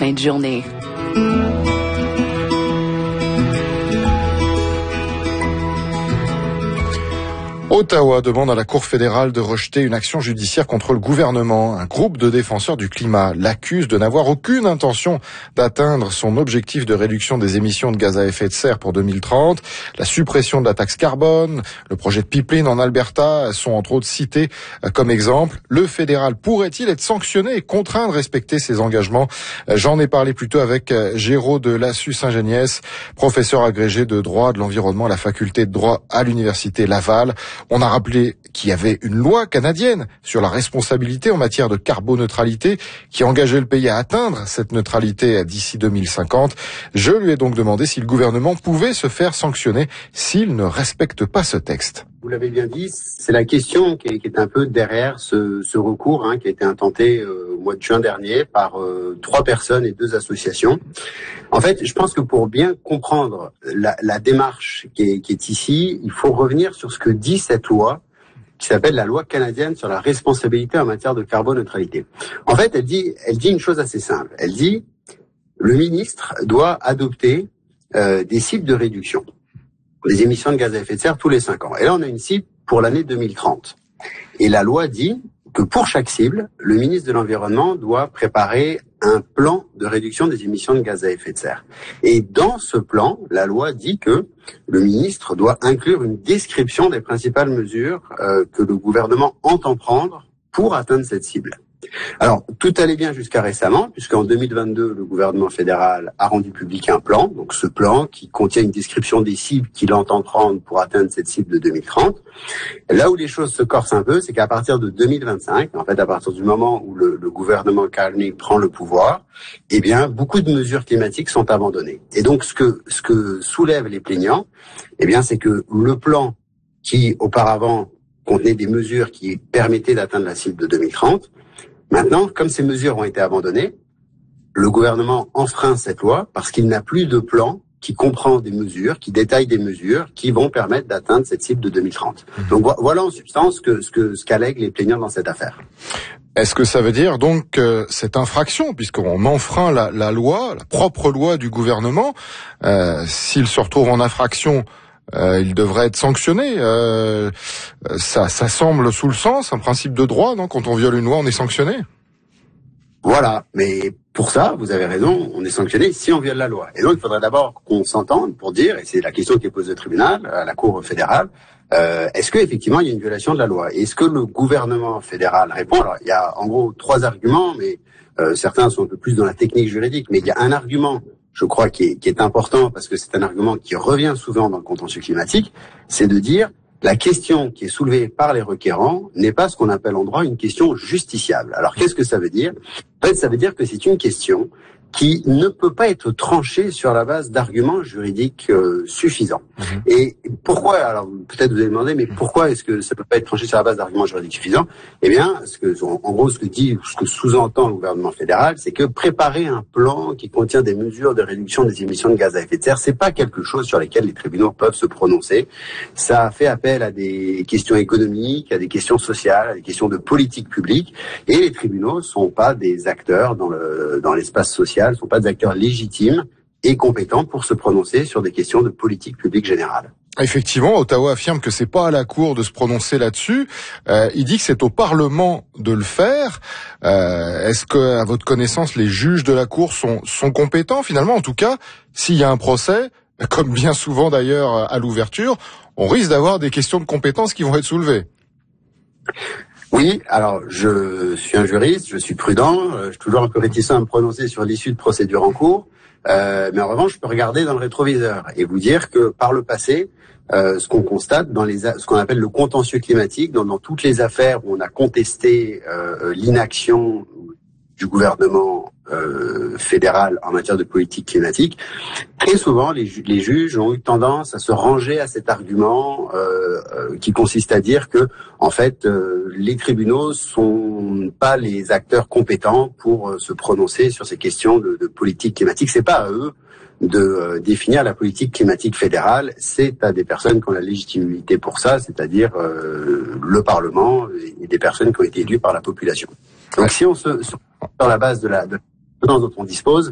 fin de journée. Ottawa demande à la Cour fédérale de rejeter une action judiciaire contre le gouvernement. Un groupe de défenseurs du climat l'accuse de n'avoir aucune intention d'atteindre son objectif de réduction des émissions de gaz à effet de serre pour 2030. La suppression de la taxe carbone, le projet de pipeline en Alberta sont entre autres cités comme exemple. Le fédéral pourrait-il être sanctionné et contraint de respecter ses engagements? J'en ai parlé plus tôt avec Géraud de Lassus-Saint-Geniès, professeur agrégé de droit de l'environnement à la faculté de droit à l'université Laval. On a rappelé qu'il y avait une loi canadienne sur la responsabilité en matière de carboneutralité qui engageait le pays à atteindre cette neutralité d'ici 2050. Je lui ai donc demandé si le gouvernement pouvait se faire sanctionner s'il ne respecte pas ce texte. Vous l'avez bien dit, c'est la question qui est un peu derrière ce recours qui a été intenté au mois de juin dernier par 3 personnes et 2 associations. En fait, je pense que pour bien comprendre la démarche qui est ici, il faut revenir sur ce que dit cette loi qui s'appelle la loi canadienne sur la responsabilité en matière de carboneutralité. En fait, elle dit une chose assez simple. Elle dit le ministre doit adopter des cibles de réduction des émissions de gaz à effet de serre tous les 5 ans. Et là, on a une cible pour l'année 2030. Et la loi dit que pour chaque cible, le ministre de l'Environnement doit préparer un plan de réduction des émissions de gaz à effet de serre. Et dans ce plan, la loi dit que le ministre doit inclure une description des principales mesures que le gouvernement entend prendre pour atteindre cette cible. Alors, tout allait bien jusqu'à récemment, puisqu'en 2022, le gouvernement fédéral a rendu public un plan, donc ce plan qui contient une description des cibles qu'il entend prendre pour atteindre cette cible de 2030. Là où les choses se corsent un peu, c'est qu'à partir de 2025, en fait à partir du moment où le gouvernement Carney prend le pouvoir, eh bien beaucoup de mesures climatiques sont abandonnées. Et donc ce que soulèvent les plaignants, eh bien c'est que le plan qui auparavant contenait des mesures qui permettaient d'atteindre la cible de 2030, maintenant, comme ces mesures ont été abandonnées, le gouvernement enfreint cette loi parce qu'il n'a plus de plan qui comprend des mesures, qui détaille des mesures qui vont permettre d'atteindre cette cible de 2030. Donc voilà en substance ce qu'allèguent les plaignants dans cette affaire. Est-ce que ça veut dire donc que cette infraction, puisqu'on enfreint la loi, la propre loi du gouvernement, s'il se retrouve en infraction, il devrait être sanctionné. Ça semble sous le sens, un principe de droit, non? Quand on viole une loi, on est sanctionné. Voilà, mais pour ça, vous avez raison, on est sanctionné si on viole la loi. Et donc, il faudrait d'abord qu'on s'entende pour dire, et c'est la question qui est posée au tribunal, à la Cour fédérale, est-ce qu'effectivement il y a une violation de la loi? Et est-ce que le gouvernement fédéral répond? Alors, il y a en gros 3 arguments, mais certains sont un peu plus dans la technique juridique, mais il y a un argument, je crois, qui est important, parce que c'est un argument qui revient souvent dans le contentieux climatique, c'est de dire la question qui est soulevée par les requérants n'est pas ce qu'on appelle en droit une question justiciable. Alors qu'est-ce que ça veut dire? En fait, ça veut dire que c'est une question qui ne peut pas être tranchée sur la base d'arguments juridiques suffisants. Et pourquoi? Alors peut-être vous allez demander, mais pourquoi est-ce que ça peut pas être tranché sur la base d'arguments juridiques suffisants? Eh bien, en gros, ce que sous-entend le gouvernement fédéral, c'est que préparer un plan qui contient des mesures de réduction des émissions de gaz à effet de serre, c'est pas quelque chose sur lesquels les tribunaux peuvent se prononcer. Ça fait appel à des questions économiques, à des questions sociales, à des questions de politique publique, et les tribunaux sont pas des acteurs dans l'espace social, ne sont pas des acteurs légitimes et compétents pour se prononcer sur des questions de politique publique générale. Effectivement, Ottawa affirme que c'est pas à la Cour de se prononcer là-dessus. Il dit que c'est au Parlement de le faire. Est-ce que, à votre connaissance, les juges de la Cour sont compétents finalement? En tout cas, s'il y a un procès, comme bien souvent d'ailleurs à l'ouverture, on risque d'avoir des questions de compétence qui vont être soulevées. Oui, alors je suis un juriste, je suis prudent, je suis toujours un peu réticent à me prononcer sur l'issue de procédures en cours, mais en revanche, je peux regarder dans le rétroviseur et vous dire que par le passé, ce qu'on constate dans ce qu'on appelle le contentieux climatique, dans toutes les affaires où on a contesté l'inaction du gouvernement fédéral en matière de politique climatique, très souvent les juges ont eu tendance à se ranger à cet argument qui consiste à dire que en fait les tribunaux sont pas les acteurs compétents pour se prononcer sur ces questions de politique climatique. C'est pas à eux de définir la politique climatique fédérale, c'est à des personnes qui ont la légitimité pour ça, c'est-à-dire le Parlement et des personnes qui ont été élues par la population. Donc si on sur la base de la dont on dispose,